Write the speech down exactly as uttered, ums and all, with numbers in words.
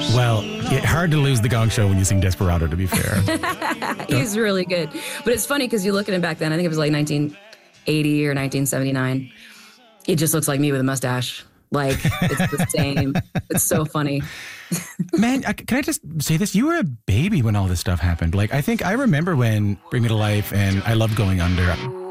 Well, it's hard to lose the Gong Show when you sing Desperado, to be fair. He's really good. But it's funny because you look at him back then, I think it was like nineteen eighty or nineteen seventy-nine. He just looks like me with a mustache. Like, it's the same. It's so funny. Man, I, can I just say this? You were a baby when all this stuff happened. Like, I think I remember when Bring Me to Life and I Love Going Under.